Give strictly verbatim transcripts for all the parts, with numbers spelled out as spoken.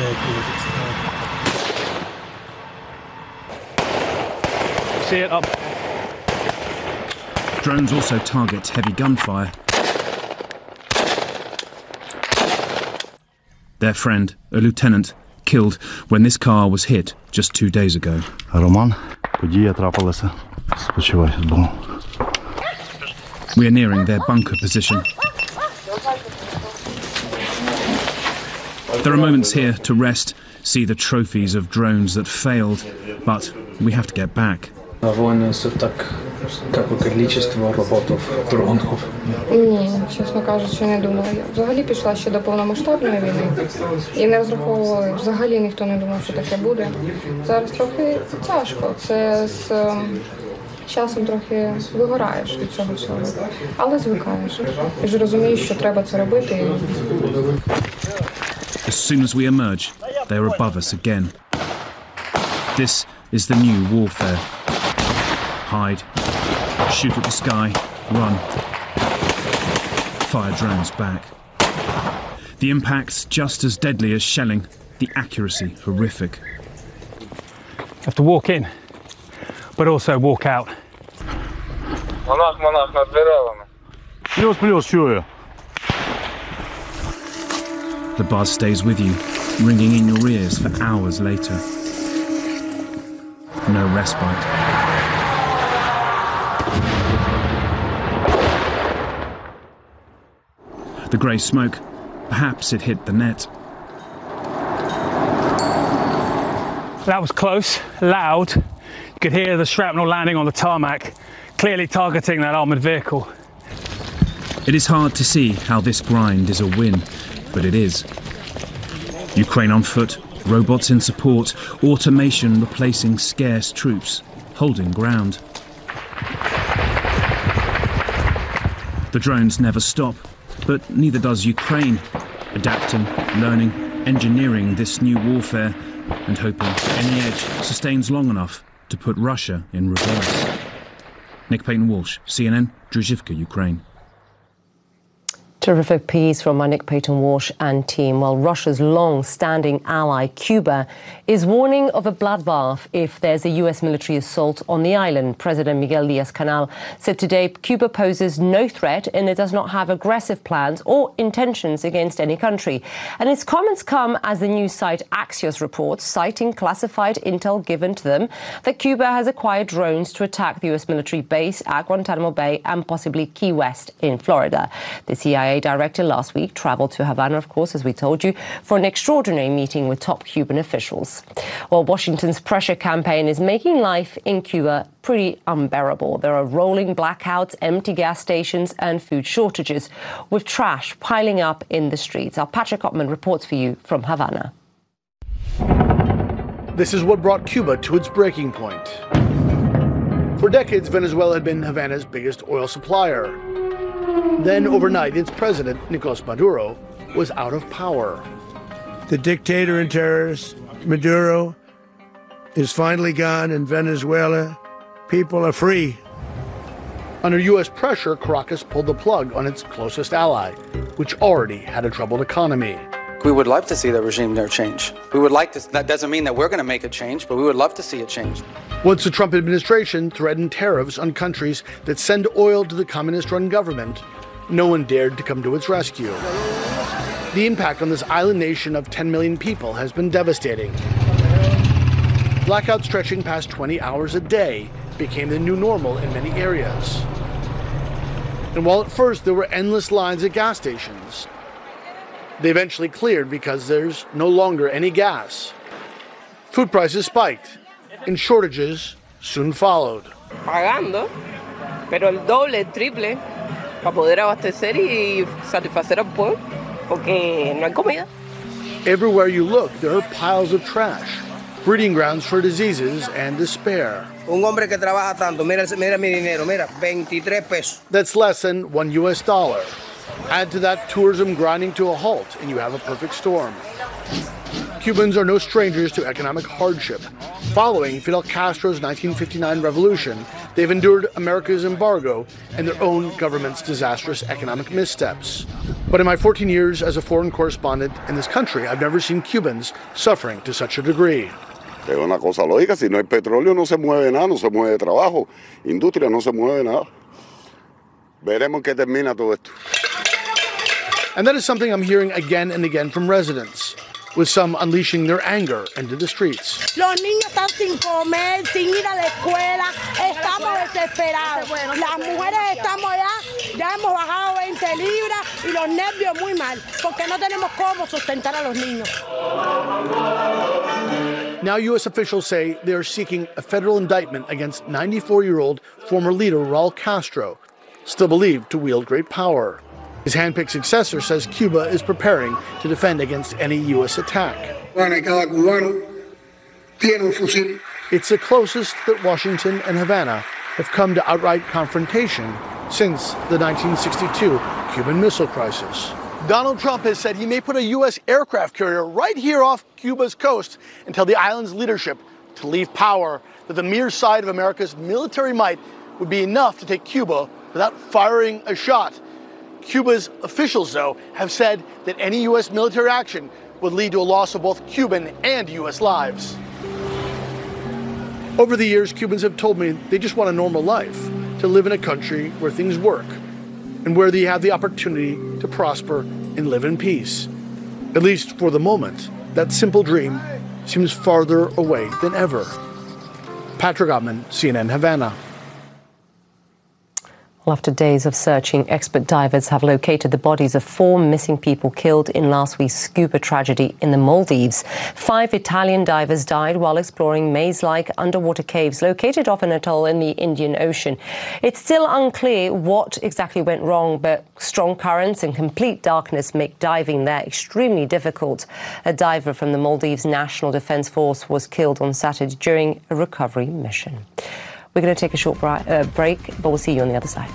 See it up. Drones also target heavy gunfire. Their friend, a lieutenant, killed when this car was hit just two days ago. Роман, подія трапилася. Спочивай з Богом. We are nearing their bunker position. There are moments here to rest, see the trophies of drones that failed, but we have to get back. Ні, чесно кажучи, не думала. Я взагалі пішла ще до повномасштабної війни і не розраховувала, взагалі ніхто не думав, що таке буде. Зараз трохи тяжко, це з часом трохи вигораєш від цього всього, але звикаєш. І ж розумієш, що треба це робити. As soon as we emerge, they are above us again. This is the new warfare. Hide, shoot at the sky, run. Fire drones back. The impact's just as deadly as shelling, the accuracy horrific. You have to walk in, but also walk out. Монах, монах, над деревами. Плюс, плюс, чую. The buzz stays with you, ringing in your ears for hours later. No respite. The grey smoke, perhaps it hit the net. That was close, loud. You could hear the shrapnel landing on the tarmac, clearly targeting that armoured vehicle. It is hard to see how this grind is a win, but it is. Ukraine on foot, robots in support, automation replacing scarce troops, holding ground. The drones never stop, but neither does Ukraine, adapting, learning, engineering this new warfare and hoping any edge sustains long enough to put Russia in reverse. Nick Payton-Walsh, C N N, Druzhivka, Ukraine. Terrific piece from Nick Payton-Walsh and team. While Russia's long-standing ally, Cuba, is warning of a bloodbath if there's a U S military assault on the island. President Miguel Diaz-Canel said today Cuba poses no threat and it does not have aggressive plans or intentions against any country. And its comments come as the news site Axios reports, citing classified intel given to them, that Cuba has acquired drones to attack the U S military base at Guantanamo Bay and possibly Key West in Florida. The C I A director last week travelled to Havana, of course, as we told you, for an extraordinary meeting with top Cuban officials. Well, Washington's pressure campaign is making life in Cuba pretty unbearable. There are rolling blackouts, empty gas stations and food shortages, with trash piling up in the streets. Our Patrick Ottman reports for you from Havana. This is what brought Cuba to its breaking point. For decades, Venezuela had been Havana's biggest oil supplier. Then, overnight, its president, Nicolás Maduro, was out of power. The dictator and terrorist, Maduro, is finally gone in Venezuela. People are free. Under U S pressure, Caracas pulled the plug on its closest ally, which already had a troubled economy. We would love to see the regime there change. We would like to, that doesn't mean that we're going to make a change, but we would love to see it change. Once the Trump administration threatened tariffs on countries that send oil to the communist-run government, no one dared to come to its rescue. The impact on this island nation of ten million people has been devastating. Blackouts stretching past twenty hours a day became the new normal in many areas. And while at first there were endless lines at gas stations, they eventually cleared because there's no longer any gas. Food prices spiked, and shortages soon followed. Pagando, pero el doble, el triple, para poder abastecer y satisfacer al pueblo, porque no hay comida. Everywhere you look, there are piles of trash, breeding grounds for diseases and despair. Un hombre que trabaja tanto, mira, mira mi dinero, mira, veintitrés pesos. That's less than one U S dollar. Add to that tourism grinding to a halt, and you have a perfect storm. Cubans are no strangers to economic hardship. Following Fidel Castro's nineteen fifty-nine revolution, they've endured America's embargo and their own government's disastrous economic missteps. But in my fourteen years as a foreign correspondent in this country, I've never seen Cubans suffering to such a degree. Es una cosa lógica, si no hay petróleo no se mueve nada, no se mueve trabajo, industria no se mueve nada. Veremos qué termina todo esto. And that is something I'm hearing again and again from residents, with some unleashing their anger into the streets. Los niños están sin comer, sin ir a la escuela, estamos desesperados. Las mujeres estamos ya, ya hemos bajado veinte libras y los nervios muy mal, porque no tenemos cómo sustentar a los niños. Now U S officials say they are seeking a federal indictment against ninety-four-year-old former leader Raul Castro, still believed to wield great power. His handpicked successor says Cuba is preparing to defend against any U S attack. It's the closest that Washington and Havana have come to outright confrontation since the nineteen sixty-two Cuban Missile Crisis. Donald Trump has said he may put a U S aircraft carrier right here off Cuba's coast and tell the island's leadership to leave power, that the mere sight of America's military might would be enough to take Cuba without firing a shot. Cuba's officials, though, have said that any U S military action would lead to a loss of both Cuban and U S lives. Over the years, Cubans have told me they just want a normal life, to live in a country where things work and where they have the opportunity to prosper and live in peace. At least for the moment, that simple dream seems farther away than ever. Patrick Ottman, C N N, Havana. Well, after days of searching, expert divers have located the bodies of four missing people killed in last week's scuba tragedy in the Maldives. Five Italian divers died while exploring maze-like underwater caves located off an atoll in the Indian Ocean. It's still unclear what exactly went wrong, but strong currents and complete darkness make diving there extremely difficult. A diver from the Maldives National Defence Force was killed on Saturday during a recovery mission. We're going to take a short uh, break, but we'll see you on the other side.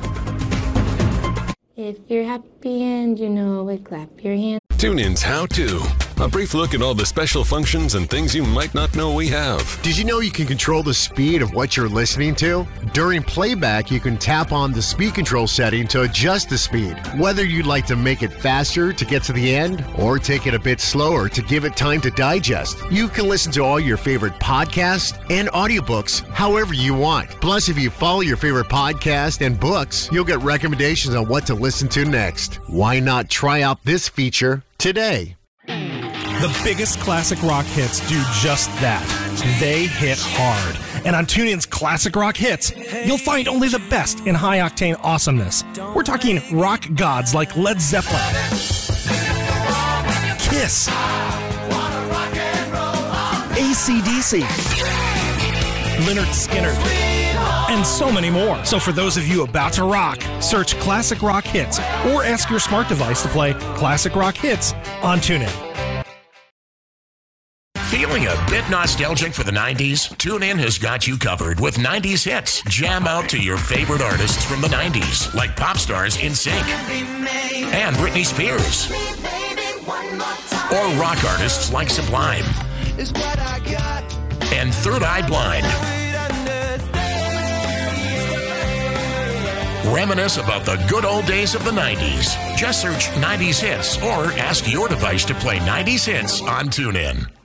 If you're happy and you know it, clap your hands. TuneIn's How To. A brief look at all the special functions and things you might not know we have. Did you know you can control the speed of what you're listening to? During playback, you can tap on the speed control setting to adjust the speed. Whether you'd like to make it faster to get to the end or take it a bit slower to give it time to digest, you can listen to all your favorite podcasts and audiobooks however you want. Plus, if you follow your favorite podcast and books, you'll get recommendations on what to listen to next. Why not try out this feature today? The biggest classic rock hits do just that. They hit hard. And on TuneIn's Classic Rock Hits, you'll find only the best in high-octane awesomeness. We're talking rock gods like Led Zeppelin, Kiss, A C D C, Lynyrd Skynyrd, and so many more. So for those of you about to rock, search Classic Rock Hits or ask your smart device to play Classic Rock Hits on TuneIn. Feeling a bit nostalgic for the nineties? TuneIn has got you covered with nineties hits. Jam out to your favorite artists from the nineties, like pop stars NSYNC and Britney Spears, or rock artists like Sublime and Third Eye Blind. Reminisce about the good old days of the nineties. Just search nineties hits or ask your device to play nineties hits on TuneIn.